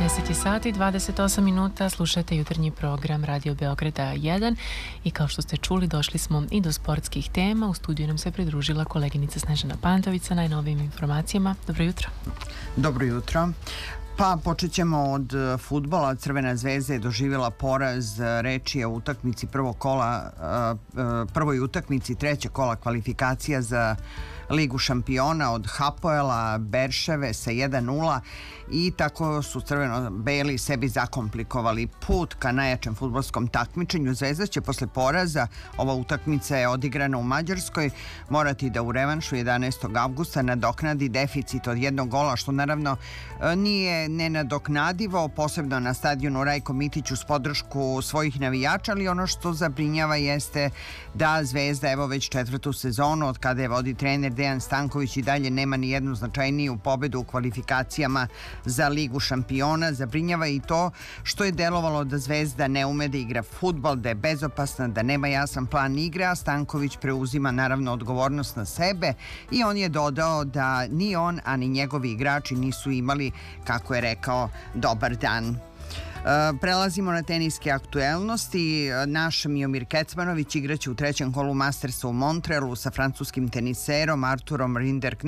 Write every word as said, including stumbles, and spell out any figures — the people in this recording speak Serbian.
deset sati i dvadeset osam minuta, slušajte jutarnji program Radio Beograda jedan i kao što ste čuli došli smo i do sportskih tema. U studiju nam se pridružila koleginica Snežana Pantović sa najnovijim informacijama. Dobro jutro. Dobro jutro. Pa počet ćemo od fudbala. Crvena zvezda je doživjela poraz, reč je o utakmici prvog kola, prvoj utakmici trećeg kola kvalifikacija za Ligu šampiona od Hapoela Berševe sa jedan nula i tako su crveno-beli sebi zakomplikovali put ka najjačem fudbalskom takmičenju. Zvezda će posle poraza, ova utakmica je odigrana u Mađarskoj, morati da u revanšu jedanaestog avgusta nadoknadi deficit od jednog gola, što naravno nije nenadoknadivo, posebno na stadionu Rajko Mitić uz podršku svojih navijača, ali ono što zabrinjava jeste da Zvezda evo već četvrtu sezonu od kada je vodi trener Dejan Stanković i dalje nema ni jednu značajniju pobedu u kvalifikacijama za Ligu šampiona. Zabrinjava i to što je delovalo da Zvezda ne ume da igra fudbal, da je bezopasna, da nema jasan plan igre, a Stanković preuzima naravno odgovornost na sebe i on je dodao da ni on, a ni njegovi igrači nisu imali, kako je rekao, dobar dan. Prelazimo na teniske aktuelnosti. Naš Miomir Kecmanović igraće u trećem kolu Mastersa u Montrealu sa francuskim teniserom Arturom Rinderknecht